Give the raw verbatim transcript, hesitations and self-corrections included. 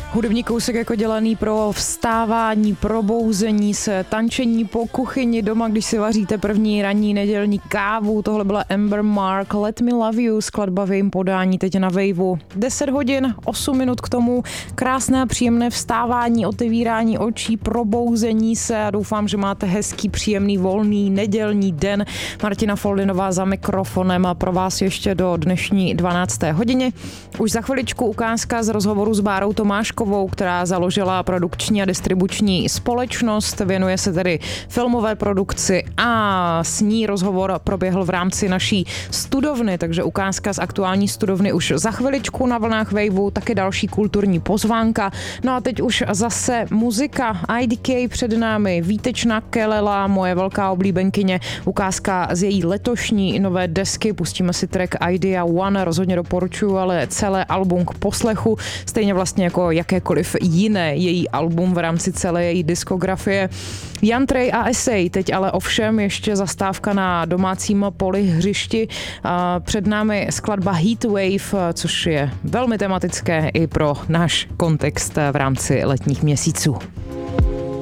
Hudební kousek jako dělaný pro vstávání, probouzení se, tančení po kuchyni doma, když si vaříte první ranní nedělní kávu. Tohle byla Amber Mark, Let Me Love You, skladba v jejím podání teď na Waveu. deset hodin, osm minut k tomu, krásné a příjemné vstávání, otevírání očí, probouzení se a doufám, že máte hezký, příjemný, volný nedělní den. Martina Foldinová za mikrofonem a pro vás ještě do dnešní dvanácté hodině. Už za chviličku ukázka z rozhovoru s Bárou Tomáškovou, která založila produkční a distribuční společnost, věnuje se tedy filmové produkci a s ní rozhovor proběhl v rámci naší studovny, takže ukázka z aktuální studovny už za chviličku na vlnách Waveu, taky další kulturní pozvánka. No a teď už zase muzika. I D K před námi, Výtečná Kelela, moje velká oblíbenkyně, ukázka z její letošní nové desky, pustíme si track Idea One, rozhodně doporučuji, ale celé album k poslechu, stejně vlastně jako jakékoliv jiné její album v rámci celé její diskografie. Jan Trej a Esej, teď ale ovšem ještě zastávka na domácím poli hřišti. Před námi skladba Heatwave, což je velmi tematické i pro náš kontext v rámci letních měsíců.